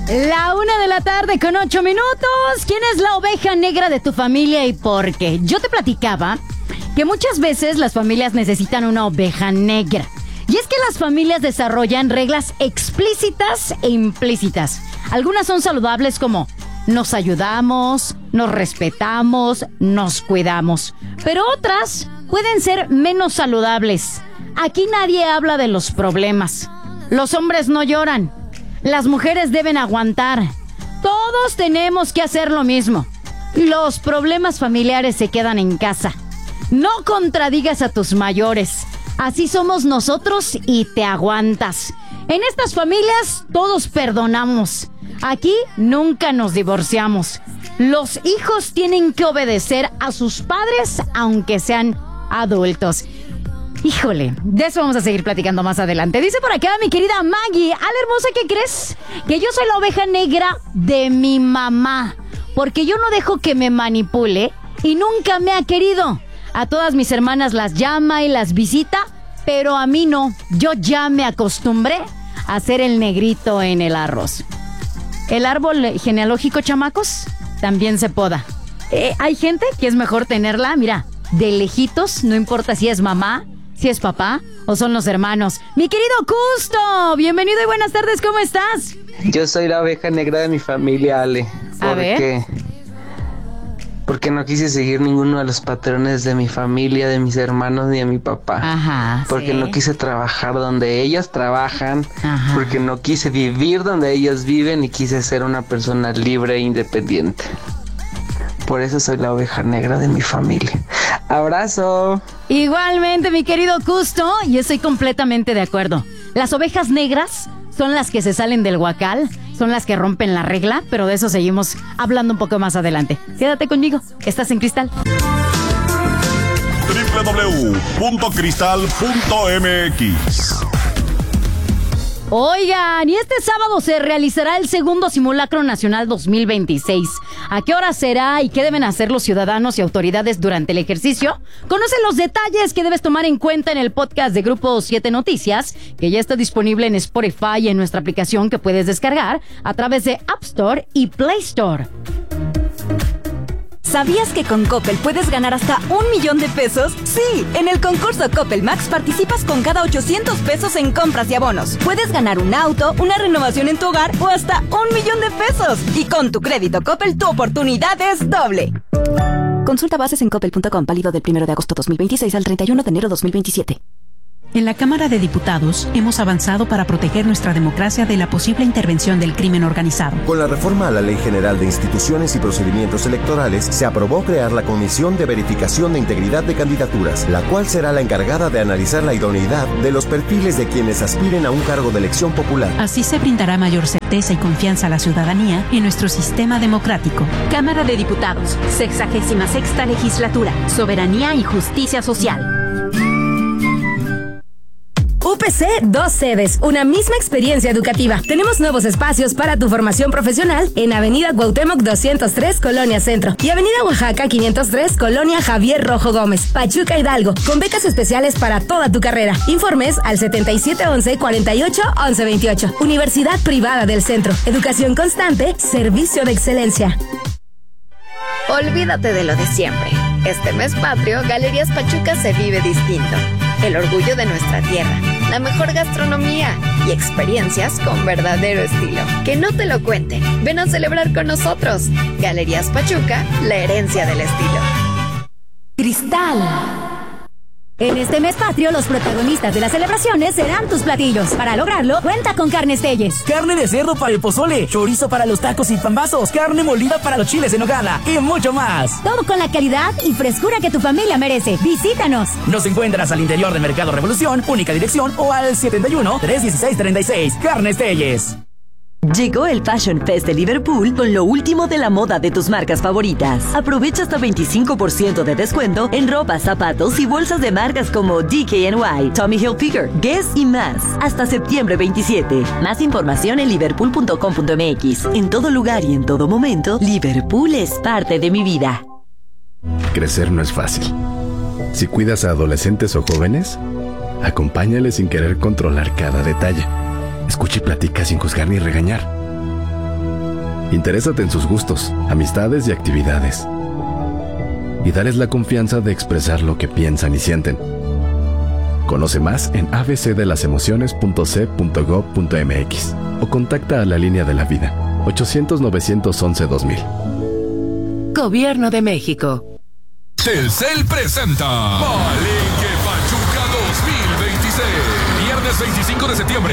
La 1:08 p.m. ¿Quién es la oveja negra de tu familia y por qué? Yo te platicaba que muchas veces las familias necesitan una oveja negra. Y es que las familias desarrollan reglas explícitas e implícitas. Algunas son saludables como nos ayudamos, nos respetamos, nos cuidamos. Pero otras pueden ser menos saludables. Aquí nadie habla de los problemas. Los hombres no lloran. Las mujeres deben aguantar. Todos tenemos que hacer lo mismo. Los problemas familiares se quedan en casa. No contradigas a tus mayores. Así somos nosotros y te aguantas. En estas familias todos perdonamos. Aquí nunca nos divorciamos. Los hijos tienen que obedecer a sus padres aunque sean adultos. Híjole, de eso vamos a seguir platicando más adelante. Dice por acá mi querida Maggie: Ale hermosa, ¿qué crees? Que yo soy la oveja negra de mi mamá, porque yo no dejo que me manipule y nunca me ha querido. A todas mis hermanas las llama y las visita, pero a mí no. Yo ya me acostumbré a ser el negrito en el arroz. El árbol genealógico, chamacos, también se poda. Hay gente que es mejor tenerla, mira, de lejitos, no importa si es mamá, si es papá o son los hermanos. Mi querido Custo, bienvenido y buenas tardes, ¿cómo estás? Yo soy la oveja negra de mi familia, Ale. A ver. Porque no quise seguir ninguno de los patrones de mi familia, de mis hermanos ni de mi papá. Ajá. Porque sí. no quise trabajar donde ellas trabajan. Ajá. Porque no quise vivir donde ellas viven y quise ser una persona libre e independiente. Por eso soy la oveja negra de mi familia. ¡Abrazo! Igualmente, mi querido Custo, y estoy completamente de acuerdo. Las ovejas negras son las que se salen del huacal, son las que rompen la regla, pero de eso seguimos hablando un poco más adelante. Quédate conmigo, estás en Cristal. www.cristal.mx. Oigan, y este sábado se realizará el segundo Simulacro Nacional 2026. ¿A qué hora será y qué deben hacer los ciudadanos y autoridades durante el ejercicio? Conoce los detalles que debes tomar en cuenta en el podcast de Grupo 7 Noticias, que ya está disponible en Spotify y en nuestra aplicación que puedes descargar a través de App Store y Play Store. ¿Sabías que con Coppel puedes ganar hasta $1,000,000 de pesos? Sí, en el concurso Coppel Max participas con cada 800 pesos en compras y abonos. Puedes ganar un auto, una renovación en tu hogar o hasta $1,000,000 de pesos. Y con tu crédito Coppel, tu oportunidad es doble. Consulta bases en coppel.com, válido del 1 de agosto 2026 al 31 de enero 2027. En la Cámara de Diputados hemos avanzado para proteger nuestra democracia de la posible intervención del crimen organizado. Con la reforma a la Ley General de Instituciones y Procedimientos Electorales, se aprobó crear la Comisión de Verificación de Integridad de Candidaturas, la cual será la encargada de analizar la idoneidad de los perfiles de quienes aspiren a un cargo de elección popular. Así se brindará mayor certeza y confianza a la ciudadanía en nuestro sistema democrático. Cámara de Diputados, 66ª Legislatura, Soberanía y Justicia Social. UPC, 2 sedes, una misma experiencia educativa. Tenemos nuevos espacios para tu formación profesional en Avenida Cuauhtémoc 203, Colonia Centro, y Avenida Oaxaca 503, Colonia Javier Rojo Gómez, Pachuca Hidalgo, con becas especiales para toda tu carrera. Informes al 7711-481128. Universidad Privada del Centro. Educación constante, servicio de excelencia. Olvídate de lo de siempre. Este mes patrio, Galerías Pachuca se vive distinto. El orgullo de nuestra tierra, la mejor gastronomía y experiencias con verdadero estilo. Que no te lo cuenten. Ven a celebrar con nosotros. Galerías Pachuca, la herencia del estilo. Cristal. En este mes patrio, los protagonistas de las celebraciones serán tus platillos. Para lograrlo, cuenta con Carnes Telles. Carne de cerdo para el pozole, chorizo para los tacos y pambazos, carne molida para los chiles en nogada y mucho más. Todo con la calidad y frescura que tu familia merece. Visítanos. Nos encuentras al interior de Mercado Revolución, única dirección, o al 71-316-36. Carnes Telles. Llegó el Fashion Fest de Liverpool con lo último de la moda de tus marcas favoritas. Aprovecha hasta 25% de descuento en ropa, zapatos y bolsas de marcas como DKNY, Tommy Hilfiger, Guess y más. Hasta septiembre 27. Más información en liverpool.com.mx. En todo lugar y en todo momento, Liverpool es parte de mi vida. Crecer no es fácil. Si cuidas a adolescentes o jóvenes, acompáñales sin querer controlar cada detalle. Escucha y platica sin juzgar ni regañar. Interésate en sus gustos, amistades y actividades. Y dales la confianza de expresar lo que piensan y sienten. Conoce más en abcdelasemociones.c.gov.mx o contacta a la Línea de la Vida, 800-911-2000. Gobierno de México. Telcel presenta Palenque Pachuca 2026. Viernes 25 de septiembre.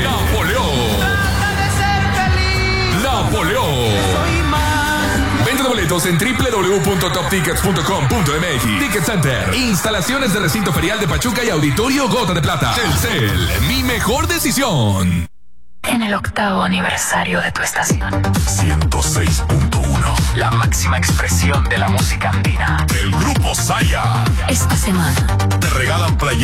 Napoleón. Venta de boletos en www.toptickets.com.mx. Ticket Center. Instalaciones de recinto ferial de Pachuca y Auditorio Gota de Plata. Telcel, mi mejor decisión. En el 8º aniversario de tu estación. 106.1. La máxima expresión de la música andina. El Grupo Saya. Esta semana te regalan playeras